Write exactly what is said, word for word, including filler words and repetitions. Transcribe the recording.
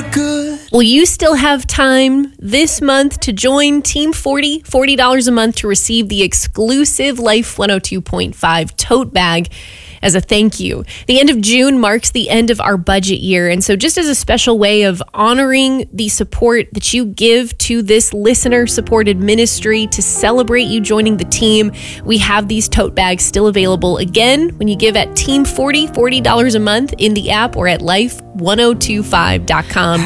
good. Well, you still have time this month to join Team forty, forty dollars a month to receive the exclusive Life one oh two point five tote bag as a thank you. The end of June marks the end of our budget year. And so just as a special way of honoring the support that you give to this listener-supported ministry to celebrate you joining the team, we have these tote bags still available. Again, when you give at Team forty, forty dollars a month in the app or at life ten twenty-five dot com.